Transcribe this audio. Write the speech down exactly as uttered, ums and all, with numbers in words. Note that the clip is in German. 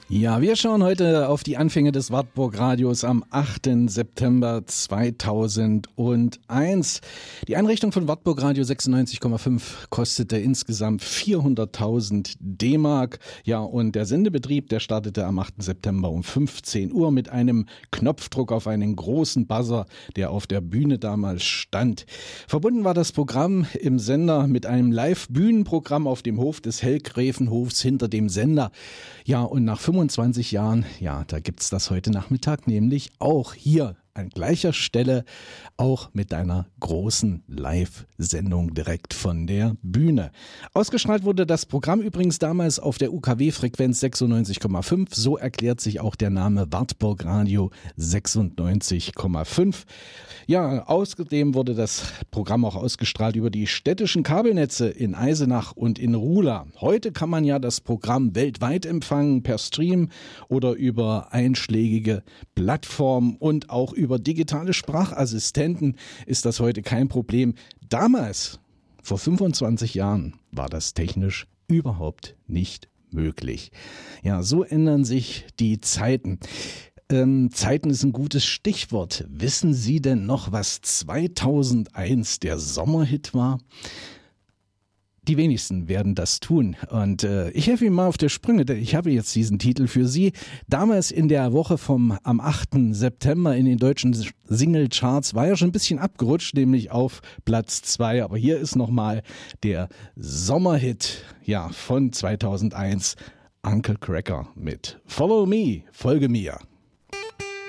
Ja, wir schauen heute auf die Anfänge des Wartburg Radios am achten September zweitausendeins. Die Einrichtung von Wartburg Radio sechsundneunzig Komma fünf kostete insgesamt vierhunderttausend D-Mark. Ja, und der Sendebetrieb, der startete am achten September um fünfzehn Uhr mit einem Knopfdruck auf einen großen Buzzer, der auf der Bühne damals stand. Verbunden war das Programm im Sender mit einem Live-Bühnenprogramm auf dem Hof des Hellgräfenhofs hinter dem Sender. Ja, und nach fünfundzwanzig Jahren, ja, da gibt's das heute Nachmittag, nämlich auch hier an gleicher Stelle, auch mit einer großen Live-Sendung direkt von der Bühne. Ausgestrahlt wurde das Programm übrigens damals auf der U K W-Frequenz sechsundneunzig Komma fünf. So erklärt sich auch der Name Wartburg Radio sechsundneunzig Komma fünf. Ja, außerdem wurde das Programm auch ausgestrahlt über die städtischen Kabelnetze in Eisenach und in Ruhla. Heute kann man ja das Programm weltweit empfangen, per Stream oder über einschlägige Plattformen und auch über digitale Sprachassistenten ist das heute kein Problem. Damals, vor fünfundzwanzig Jahren, war das technisch überhaupt nicht möglich. Ja, so ändern sich die Zeiten. Ähm, Zeiten ist ein gutes Stichwort. Wissen Sie denn noch, was zweitausendeins der Sommerhit war? Die wenigsten werden das tun und äh, ich helfe Ihnen mal auf der Sprünge, denn ich habe jetzt diesen Titel für Sie. Damals in der Woche vom am achten September in den deutschen Singlecharts war ja schon ein bisschen abgerutscht, nämlich auf Platz zwei. Aber hier ist nochmal der Sommerhit ja, von zweitausendeins, Uncle Cracker mit Follow Me, folge mir.